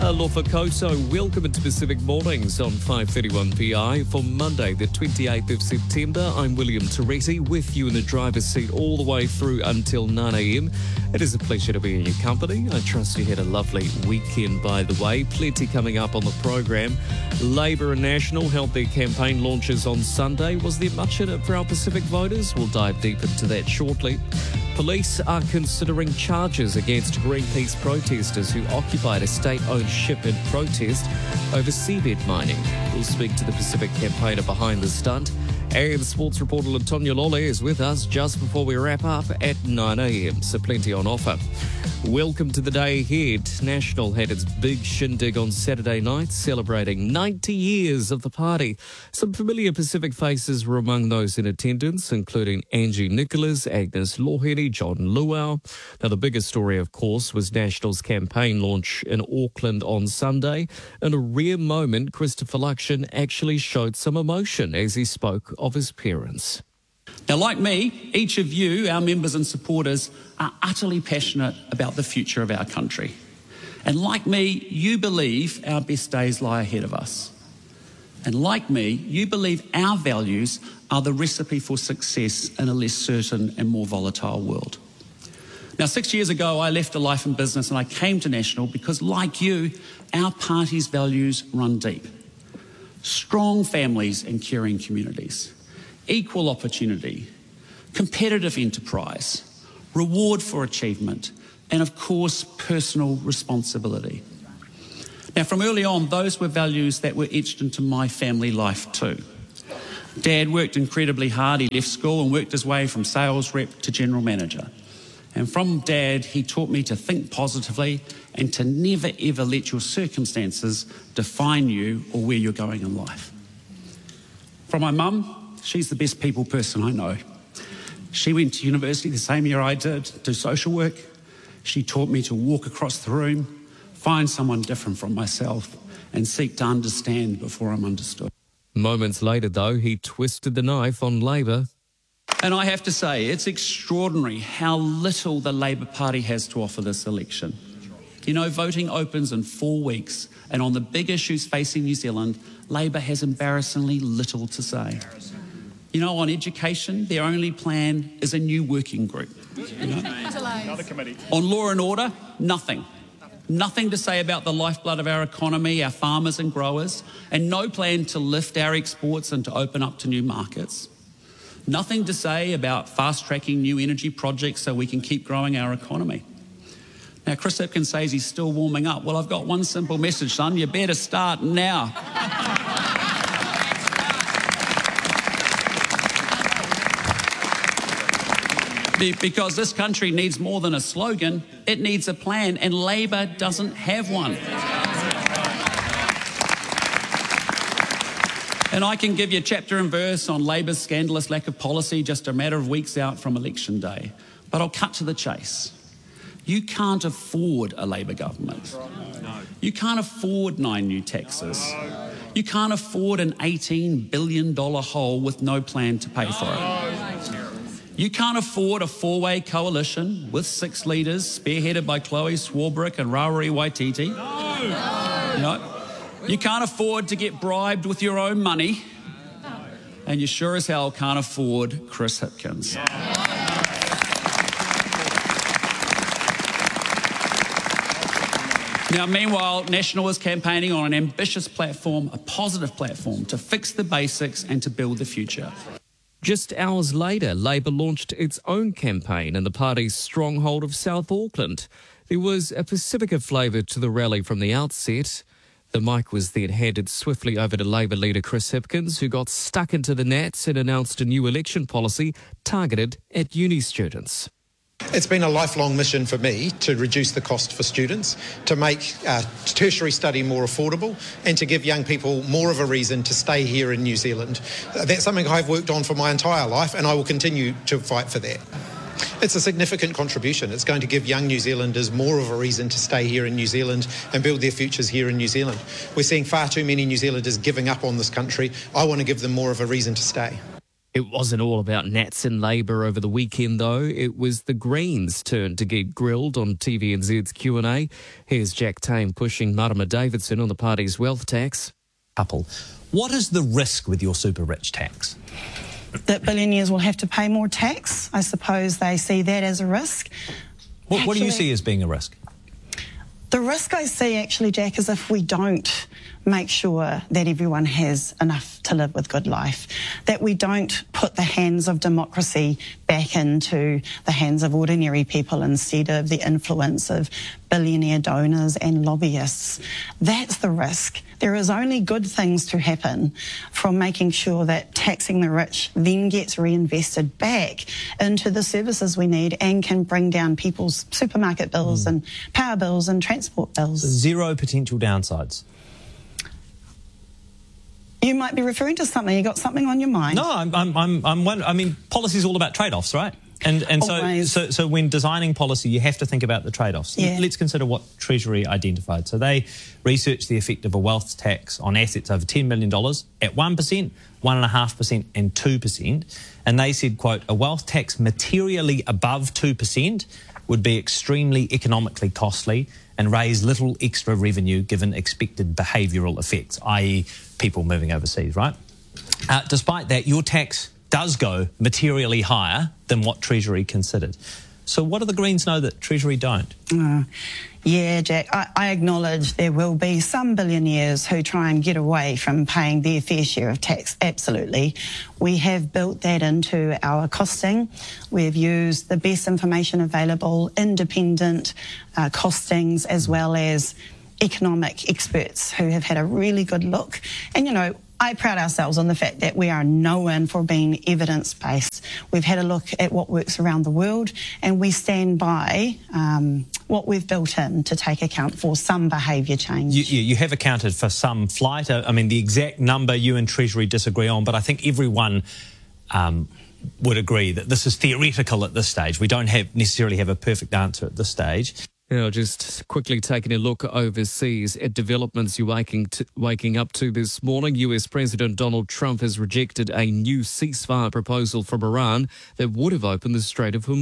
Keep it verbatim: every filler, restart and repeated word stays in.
Alofa Koto, welcome into Pacific Mornings on five thirty-one P I for Monday, the twenty-eighth of September. I'm William Toretti with you in the driver's seat all the way through until nine a m. It is a pleasure to be in your company. I trust you had a lovely weekend, by the way. Plenty coming up on the program. Labour and National held their campaign launches on Sunday. Was there much in it for our Pacific voters? We'll dive deep into that shortly. Police are considering charges against Greenpeace protesters who occupied a state-owned ship in protest over seabed mining. We'll speak to the Pacific campaigner behind the stunt. And sports reporter Latonya Lole is with us just before we wrap up at nine a m, so plenty on offer. Welcome to the day ahead. National had its big shindig on Saturday night, celebrating ninety years of the party. Some familiar Pacific faces were among those in attendance, including Angie Nicholas, Agnes Lohere, John Luau. Now, the biggest story, of course, was National's campaign launch in Auckland on Sunday. In a rare moment, Christopher Luxon actually showed some emotion as he spoke of his parents. Now, like me, each of you, our members and supporters, are utterly passionate about the future of our country. And like me, you believe our best days lie ahead of us. And like me, you believe our values are the recipe for success in a less certain and more volatile world. Now, six years ago, I left a life in business and I came to National because, like you, our party's values run deep. Strong families and caring communities, equal opportunity, competitive enterprise, reward for achievement, and of course, personal responsibility. Now, from early on, those were values that were etched into my family life too. Dad worked incredibly hard. He left school and worked his way from sales rep to general manager. And from Dad, he taught me to think positively and to never ever let your circumstances define you or where you're going in life. From my mum, she's the best people person I know. She went to university the same year I did, do social work. She taught me to walk across the room, find someone different from myself, and seek to understand before I'm understood. Moments later, though, he twisted the knife on Labour. And I have to say, it's extraordinary how little the Labour Party has to offer this election. You know, voting opens in four weeks, and on the big issues facing New Zealand, Labour has embarrassingly little to say. You know, on education, their only plan is a new working group. You know? Another committee. On law and order, nothing. Nothing to say about the lifeblood of our economy, our farmers and growers, and no plan to lift our exports and to open up to new markets. Nothing to say about fast-tracking new energy projects so we can keep growing our economy. Now, Chris Hipkins says he's still warming up. Well, I've got one simple message, son. You better start now. Because this country needs more than a slogan. It needs a plan, and Labour doesn't have one. And I can give you chapter and verse on Labour's scandalous lack of policy just a matter of weeks out from election day. But I'll cut to the chase. You can't afford a Labour government. You can't afford nine new taxes. You can't afford an eighteen billion dollars hole with no plan to pay for it. You can't afford a four-way coalition with six leaders spearheaded by Chloe Swarbrick and Rawiri Waititi. No. No. You can't afford to get bribed with your own money, and you sure as hell can't afford Chris Hipkins. Yeah. Now, meanwhile, National is campaigning on an ambitious platform, a positive platform, to fix the basics and to build the future. Just hours later, Labour launched its own campaign in the party's stronghold of South Auckland. There was a Pacifica flavour to the rally from the outset. The mic was then handed swiftly over to Labour leader Chris Hipkins, who got stuck into the nets and announced a new election policy targeted at uni students. It's been a lifelong mission for me to reduce the cost for students, to make uh, tertiary study more affordable, and to give young people more of a reason to stay here in New Zealand. Uh, that's something I've worked on for my entire life, and I will continue to fight for that. It's a significant contribution. It's going to give young New Zealanders more of a reason to stay here in New Zealand and build their futures here in New Zealand. We're seeing far too many New Zealanders giving up on this country. I want to give them more of a reason to stay. It wasn't all about Nats and Labour over the weekend, though. It was the Greens' turn to get grilled on T V N Z's Q and A. Here's Jack Tame pushing Marama Davidson on the party's wealth tax. Couple. What is the risk with your super rich tax? That billionaires will have to pay more tax. I suppose they see that as a risk. What, what do you Actually, see as being a risk? The risk I see, actually, Jack, is if we don't make sure that everyone has enough to live with good life, that we don't put the hands of democracy back into the hands of ordinary people instead of the influence of billionaire donors and lobbyists. That's the risk. There is only good things to happen from making sure that taxing the rich then gets reinvested back into the services we need and can bring down people's supermarket bills mm. and power bills and transport bills. Zero potential downsides. You might be referring to something. You got something on your mind? No, I'm, I'm, I'm, I'm one, I mean, policy is all about trade-offs, right? And and so, so so when designing policy, you have to think about the trade-offs. Yeah. Let's consider what Treasury identified. So they researched the effect of a wealth tax on assets over ten million dollars at one percent, one point five percent and two percent. And they said, quote, a wealth tax materially above two percent would be extremely economically costly and raise little extra revenue given expected behavioural effects, that is people moving overseas, right? Uh, despite that, your tax does go materially higher than what Treasury considered. So what do the Greens know that Treasury don't? Uh, yeah, Jack, I, I acknowledge there will be some billionaires who try and get away from paying their fair share of tax, absolutely. We have built that into our costing. We've used the best information available, independent uh, costings, as well as economic experts who have had a really good look. And, you know, I pride ourselves on the fact that we are known for being evidence-based. We've had a look at what works around the world, and we stand by um, what we've built in to take account for some behaviour change. You, you, you have accounted for some flight. I mean, the exact number you and Treasury disagree on, but I think everyone um, would agree that this is theoretical at this stage. We don't have necessarily have a perfect answer at this stage. Now, just quickly taking a look overseas at developments you're waking, to, waking up to this morning. U S President Donald Trump has rejected a new ceasefire proposal from Iran that would have opened the Strait of Hormuz.